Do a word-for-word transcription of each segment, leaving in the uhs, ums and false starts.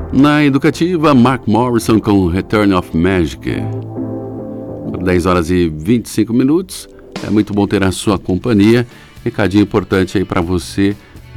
Na educativa, Mark Morrison com Return of Magic. dez horas e vinte e cinco minutos. É muito bom ter a sua companhia. Recadinho importante aí para você,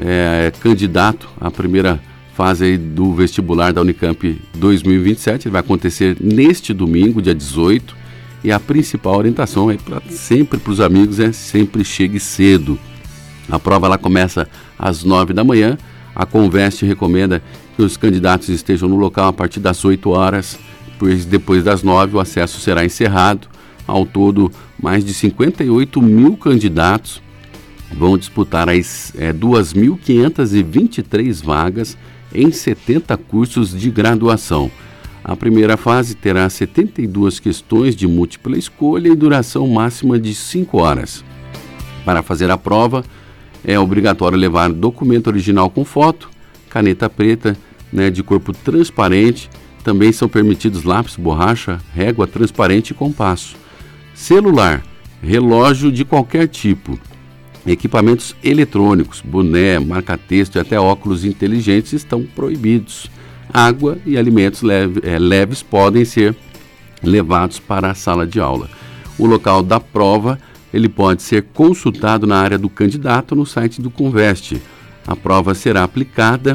é, candidato à primeira fase aí do vestibular da Unicamp dois mil e vinte e sete. Ele vai acontecer neste domingo, dia dezoito. E a principal orientação é pra, sempre para os amigos é sempre chegue cedo. A prova lá começa às nove da manhã. A Conveste recomenda que os candidatos estejam no local a partir das oito horas, pois depois das nove o acesso será encerrado. Ao todo, mais de cinquenta e oito mil candidatos vão disputar as é, duas mil quinhentas e vinte e três vagas em setenta cursos de graduação. A primeira fase terá setenta e duas questões de múltipla escolha e duração máxima de cinco horas. Para fazer a prova, é obrigatório levar documento original com foto, caneta preta, né, de corpo transparente. Também são permitidos lápis, borracha, régua transparente e compasso. Celular, relógio de qualquer tipo, equipamentos eletrônicos, boné, marca-texto e até óculos inteligentes estão proibidos. Água e alimentos leve, é, leves podem ser levados para a sala de aula. O local da prova ele pode ser consultado na área do candidato no site do Conveste. A prova será aplicada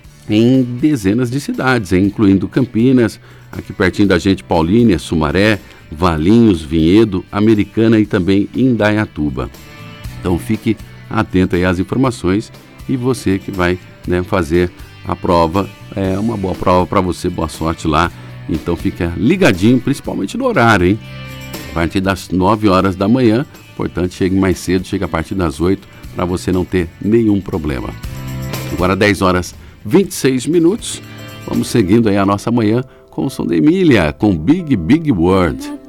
em dezenas de cidades, incluindo Campinas, aqui pertinho da gente, Paulínia, Sumaré, Valinhos, Vinhedo, Americana e também Indaiatuba. Então fique atento aí às informações e você que vai, né, fazer a prova, é uma boa prova para você, boa sorte lá. Então fica ligadinho, principalmente no horário, hein? A partir das nove horas da manhã, portanto, chegue mais cedo, chegue a partir das oito, para você não ter nenhum problema. Agora dez horas e vinte e seis minutos, vamos seguindo aí a nossa manhã com o som da Emília, com Big Big World.